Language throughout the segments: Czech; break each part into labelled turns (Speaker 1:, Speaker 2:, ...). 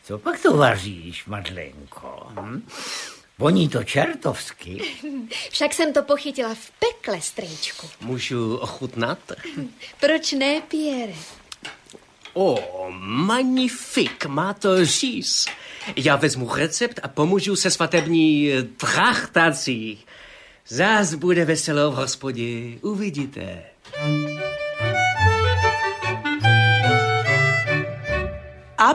Speaker 1: Co pak to vaříš, Madlenko? Voní to čertovsky.
Speaker 2: Však jsem to pochytila v pekle, strýčku.
Speaker 3: Můžu ochutnat?
Speaker 2: Proč ne, Pierre?
Speaker 3: Magnifik, má to říz. Já vezmu recept a pomůžu se svatební trachtací. Zás bude veselo v hospodě, uvidíte.
Speaker 4: A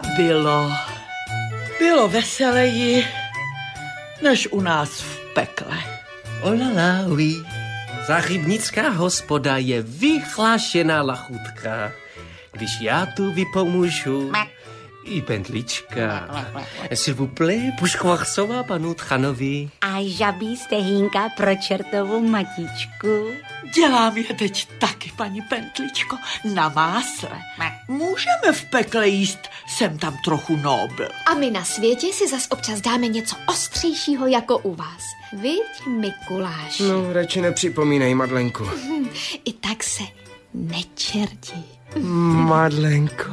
Speaker 4: bylo veseleji, než u nás v pekle.
Speaker 3: Olala, oui. Zahybnická hospoda je vyhlášená lachutka. Když já tu vypomůžu, i pentlička. S'il vous plaît, puškvarsová panu Tchanovi.
Speaker 5: A žabí stehínka pro čertovou matičku.
Speaker 4: Dělám je teď taky, paní Pentličko, na másle. Můžeme v pekle jíst sem tam trochu nobl.
Speaker 2: A my na světě si zas občas dáme něco ostřejšího jako u vás. Viď, Mikuláši?
Speaker 6: No, radši nepřipomínej, Madlenku.
Speaker 2: I tak se nečerdí.
Speaker 6: Madlenko.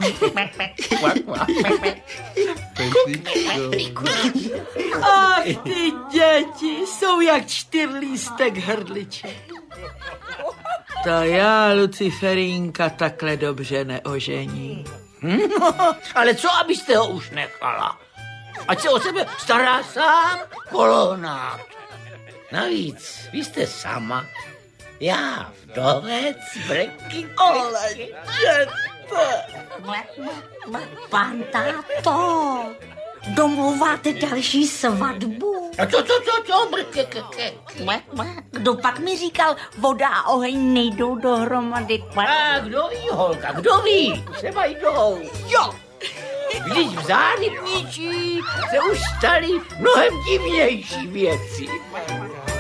Speaker 4: Ach, ty děti jsou jak 4lístek hrdliček. To já, Luciferínka, takhle dobře neožení.
Speaker 1: Ale co, abyste ho už nechala? Ať se o sebe stará sám kolonát. Navíc, vy jste sama. Já vdovec, breky.
Speaker 4: Ale
Speaker 5: Pan táto, domluváte další svatbu?
Speaker 1: A co?
Speaker 5: Kdo pak mi říkal, voda a oheň nejdou dohromady?
Speaker 1: A kdo ví, holka, kdo ví? Třeba jdou.
Speaker 4: jo,
Speaker 1: Vždyť v Zárybničí se už staly mnohem divnější věci.